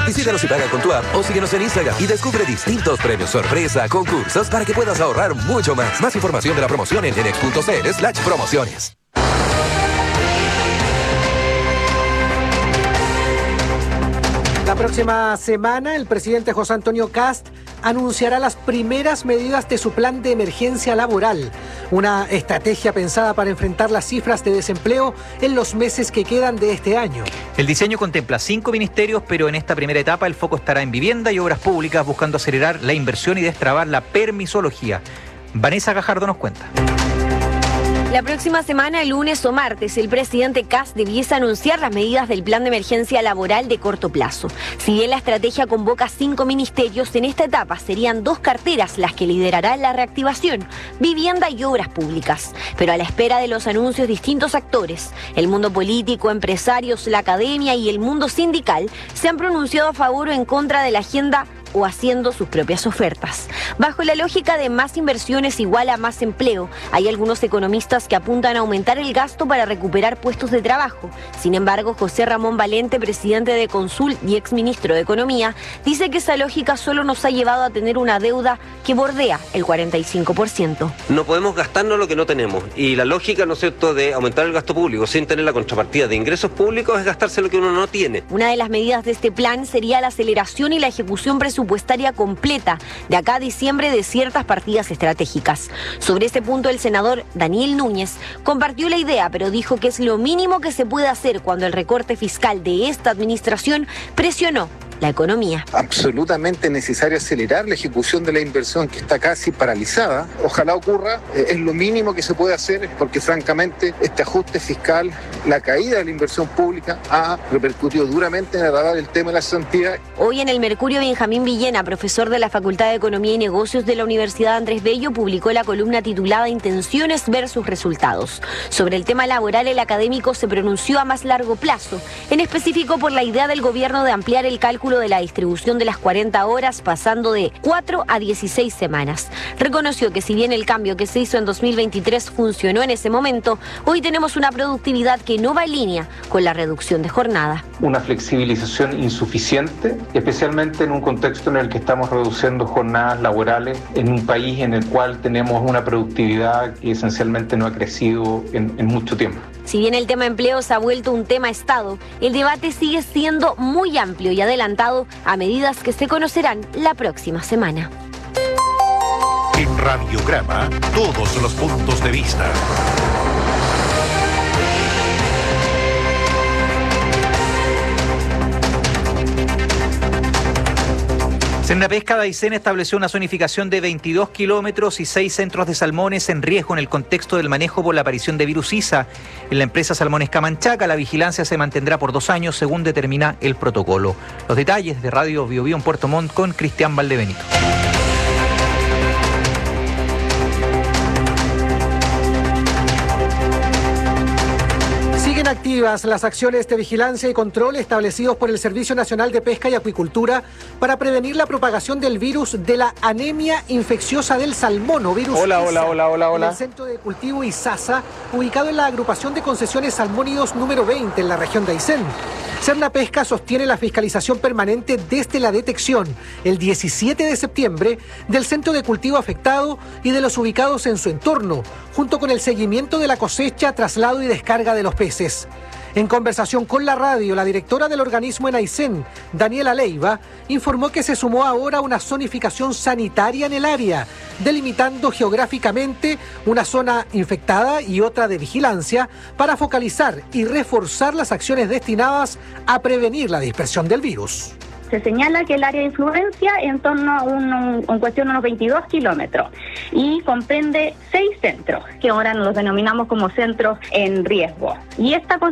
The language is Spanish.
Visítanos y paga con tu app o síguenos en Instagram y descubre distintos premios sorpresa, concursos para que puedas ahorrar mucho más. Más información de la promoción en enex.cl/promociones. La próxima semana, el presidente José Antonio Kast anunciará las primeras medidas de su plan de emergencia laboral, una estrategia pensada para enfrentar las cifras de desempleo en los meses que quedan de este año. El diseño contempla 5 ministerios, pero en esta primera etapa el foco estará en vivienda y obras públicas, buscando acelerar la inversión y destrabar la permisología. Vanessa Gajardo nos cuenta. La próxima semana, el lunes o martes, el presidente Kast debiese anunciar las medidas del plan de emergencia laboral de corto plazo. Si bien la estrategia convoca 5 ministerios, en esta etapa serían 2 carteras las que liderarán la reactivación, vivienda y obras públicas. Pero a la espera de los anuncios, distintos actores, el mundo político, empresarios, la academia y el mundo sindical, se han pronunciado a favor o en contra de la agenda o haciendo sus propias ofertas. Bajo la lógica de más inversiones igual a más empleo, hay algunos economistas que apuntan a aumentar el gasto para recuperar puestos de trabajo. Sin embargo, José Ramón Valente, presidente de Consul y exministro de Economía, dice que esa lógica solo nos ha llevado a tener una deuda que bordea el 45%. No podemos gastarnos lo que no tenemos, y la lógica, ¿no es cierto?, de aumentar el gasto público sin tener la contrapartida de ingresos públicos es gastarse lo que uno no tiene. Una de las medidas de este plan sería la aceleración y la ejecución presupuestaria completa de acá a diciembre de ciertas partidas estratégicas. Sobre este punto, el senador Daniel Núñez compartió la idea, pero dijo que es lo mínimo que se puede hacer cuando el recorte fiscal de esta administración presionó la economía. Absolutamente necesario acelerar la ejecución de la inversión que está casi paralizada. Ojalá ocurra, es lo mínimo que se puede hacer, porque francamente este ajuste fiscal, la caída de la inversión pública ha repercutido duramente en agravar el tema de la cesantía. Hoy en el Mercurio, Benjamín Villena, profesor de la Facultad de Economía y Negocios de la Universidad Andrés Bello, publicó la columna titulada Intenciones versus Resultados. Sobre el tema laboral, el académico se pronunció a más largo plazo, en específico por la idea del gobierno de ampliar el cálculo de la distribución de las 40 horas, pasando de 4 a 16 semanas. Reconoció que si bien el cambio que se hizo en 2023 funcionó en ese momento, hoy tenemos una productividad que no va en línea con la reducción de jornada. Una flexibilización insuficiente, especialmente en un contexto en el que estamos reduciendo jornadas laborales en un país en el cual tenemos una productividad que esencialmente no ha crecido en mucho tiempo. Si bien el tema empleo se ha vuelto un tema Estado, el debate sigue siendo muy amplio y adelantado a medidas que se conocerán la próxima semana. En Radiograma, todos los puntos de vista. Senapesca de Aysén estableció una zonificación de 22 kilómetros y 6 centros de salmones en riesgo en el contexto del manejo por la aparición de virus ISA. En la empresa Salmones Camanchaca, la vigilancia se mantendrá por 2 años según determina el protocolo. Los detalles de Radio Bio Bio en Puerto Montt con Cristian Valdebenito. Activas las acciones de vigilancia y control establecidos por el Servicio Nacional de Pesca y Acuicultura para prevenir la propagación del virus de la anemia infecciosa del salmón o virus Hola. en el centro de cultivo Isasa, ubicado en la agrupación de concesiones Salmónidos número 20 en la región de Aysén. Sernapesca sostiene la fiscalización permanente desde la detección, el 17 de septiembre, del centro de cultivo afectado y de los ubicados en su entorno, junto con el seguimiento de la cosecha, traslado y descarga de los peces. En conversación con la radio, la directora del organismo en Aysén, Daniela Leiva, informó que se sumó ahora una zonificación sanitaria en el área, delimitando geográficamente una zona infectada y otra de vigilancia para focalizar y reforzar las acciones destinadas a prevenir la dispersión del virus. Se señala que el área de influencia en torno a en cuestión de unos 22 kilómetros y comprende 6 centros, que ahora nos los denominamos como centros en riesgo. Y esta